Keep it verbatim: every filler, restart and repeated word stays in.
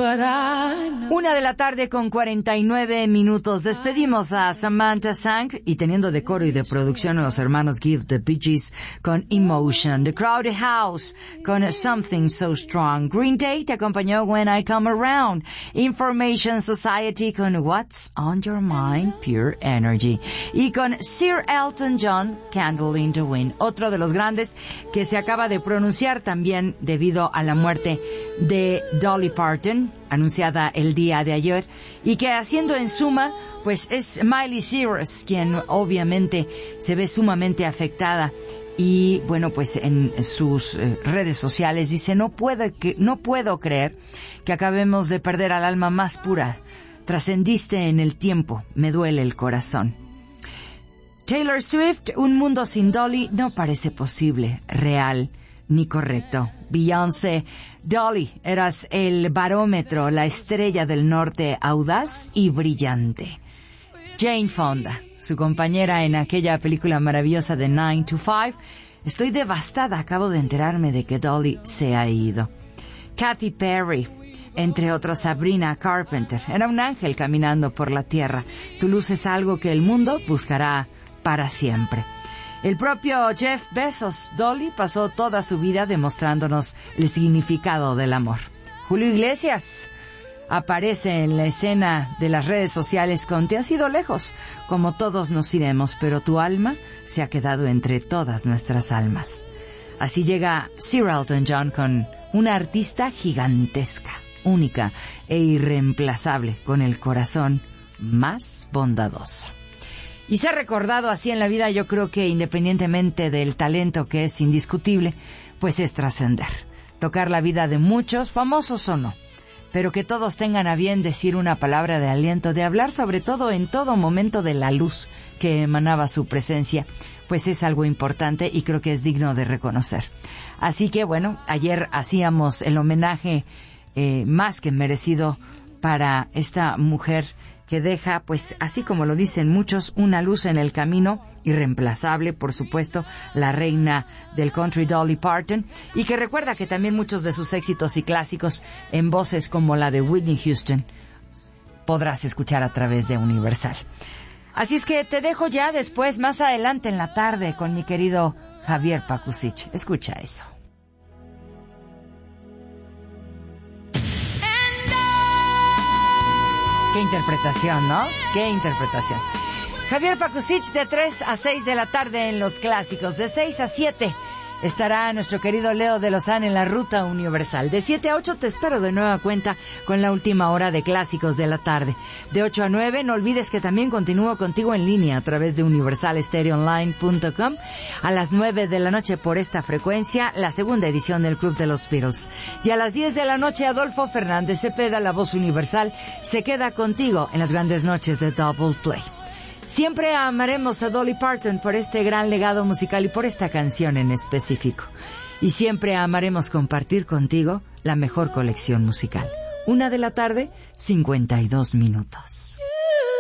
but I know. Una de la tarde con cuarenta y nueve minutos. Despedimos a Samantha Sang y teniendo de coro y de producción a los hermanos Give the Bee Gees con Emotion. The Crowded House con Something So Strong. Green Day te acompañó When I Come Around. Information Society con What's on Your Mind, Pure Energy. Y con Sir Elton John, Candle in the Wind. Otro de los grandes que se acaba de pronunciar también debido a la muerte de Dolly Parton, anunciada el día de ayer, y que haciendo en suma, pues es Miley Cyrus quien obviamente se ve sumamente afectada. Y bueno, pues en sus eh, redes sociales dice, no puedo, que, no puedo creer que acabemos de perder al alma más pura. Trascendiste en el tiempo, me duele el corazón. Taylor Swift, Un mundo sin Dolly no parece posible, real ni correcto. Beyoncé, Dolly, eras el barómetro, la estrella del norte, audaz y brillante. Jane Fonda, su compañera en aquella película maravillosa de nine to five, estoy devastada, acabo de enterarme de que Dolly se ha ido. Katy Perry, entre otros Sabrina Carpenter, era un ángel caminando por la tierra. Tu luz es algo que el mundo buscará para siempre. El propio Jeff Bezos, Dolly, pasó toda su vida demostrándonos el significado del amor. Julio Iglesias aparece en la escena de las redes sociales con Te has ido lejos, como todos nos iremos, pero tu alma se ha quedado entre todas nuestras almas. Así llega Sir Elton John con una artista gigantesca, única e irreemplazable, con el corazón más bondadoso. Y ser recordado así en la vida, yo creo que independientemente del talento que es indiscutible, pues es trascender. Tocar la vida de muchos, famosos o no, pero que todos tengan a bien decir una palabra de aliento, de hablar sobre todo en todo momento de la luz que emanaba su presencia, pues es algo importante y creo que es digno de reconocer. Así que bueno, ayer hacíamos el homenaje eh, más que merecido para esta mujer que deja, pues así como lo dicen muchos, una luz en el camino, irreemplazable, por supuesto, la reina del country Dolly Parton, y que recuerda que también muchos de sus éxitos y clásicos en voces como la de Whitney Houston podrás escuchar a través de Universal. Así es que te dejo ya después, más adelante en la tarde, con mi querido Javier Pakusich. Escucha eso. Qué interpretación, ¿no? Qué interpretación. Javier Pakusich, de tres a seis de la tarde en Los Clásicos. De seis a siete estará nuestro querido Leo de Lozán en la Ruta Universal. De siete a ocho te espero de nueva cuenta con la última hora de Clásicos de la tarde. De ocho a nueve, no olvides que también continúo contigo en línea a través de universal stereo online punto com. A las nueve de la noche por esta frecuencia, la segunda edición del Club de los Beatles. Y a las diez de la noche, Adolfo Fernández Cepeda, la voz universal, se queda contigo en las grandes noches de Double Play. Siempre amaremos a Dolly Parton por este gran legado musical y por esta canción en específico. Y siempre amaremos compartir contigo la mejor colección musical. Una de la tarde, cincuenta y dos minutos.